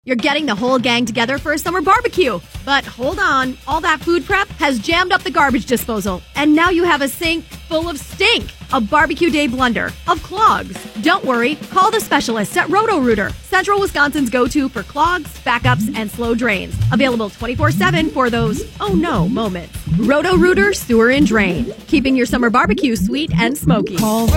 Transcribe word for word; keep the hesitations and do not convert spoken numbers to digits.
You're getting the whole gang together for a summer barbecue. But hold on, all that food prep has jammed up the garbage disposal. And now you have a sink full of stink. A barbecue day blunder of clogs. Don't worry, call the specialists at Roto-Rooter, Central Wisconsin's go-to for clogs, backups, and slow drains. Available twenty-four seven for those oh no moments. Roto-Rooter Sewer and Drain, keeping your summer barbecue sweet and smoky. Call